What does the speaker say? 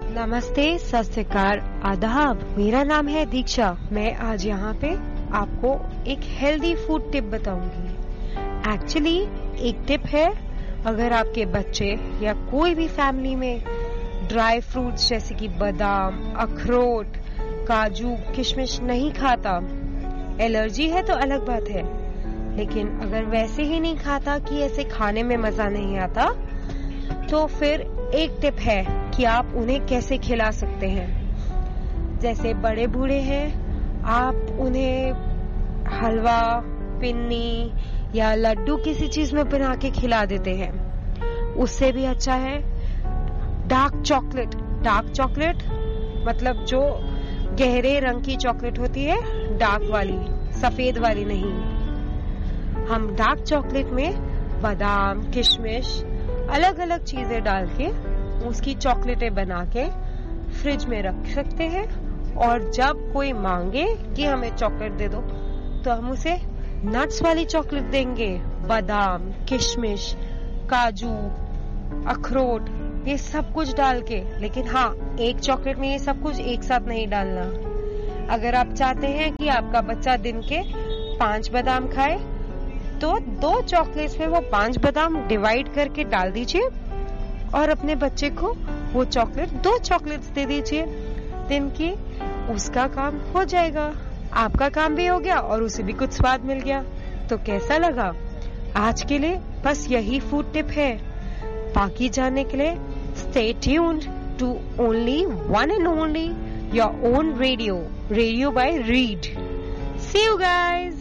नमस्ते, सत श्री अकाल, आदाब। मेरा नाम है दीक्षा। मैं आज यहाँ पे आपको एक हेल्दी फूड टिप बताऊंगी। एक्चुअली एक टिप है, अगर आपके बच्चे या कोई भी फैमिली में ड्राई फ्रूट्स जैसे कि बादाम, अखरोट, काजू, किशमिश नहीं खाता, एलर्जी है तो अलग बात है, लेकिन अगर वैसे ही नहीं खाता कि ऐसे खाने में मजा नहीं आता, तो फिर एक टिप है कि आप उन्हें कैसे खिला सकते हैं। जैसे बड़े बूढ़े हैं, आप उन्हें हलवा, पिन्नी या लड्डू किसी चीज में बना के खिला देते हैं। उससे भी अच्छा है डार्क चॉकलेट। डार्क चॉकलेट मतलब जो गहरे रंग की चॉकलेट होती है, डार्क वाली, सफेद वाली नहीं। हम डार्क चॉकलेट में बादाम, किशमिश, अलग अलग चीजें डाल के उसकी चॉकलेटें बना के फ्रिज में रख सकते हैं, और जब कोई मांगे कि हमें चॉकलेट दे दो तो हम उसे नट्स वाली चॉकलेट देंगे। बादाम, किशमिश, काजू, अखरोट, ये सब कुछ डाल के। लेकिन हाँ, एक चॉकलेट में ये सब कुछ एक साथ नहीं डालना। अगर आप चाहते हैं कि आपका बच्चा दिन के 5 बादाम खाए, तो 2 चॉकलेट्स में वो 5 बादाम डिवाइड करके डाल दीजिए और अपने बच्चे को वो चॉकलेट 2 चॉकलेट्स दे दीजिए दिन की। उसका काम हो जाएगा, आपका काम भी हो गया और उसे भी कुछ स्वाद मिल गया। तो कैसा लगा? आज के लिए बस यही फूड टिप है। बाकी जानने के लिए stay tuned to only one and only your own radio bye read. C you guys.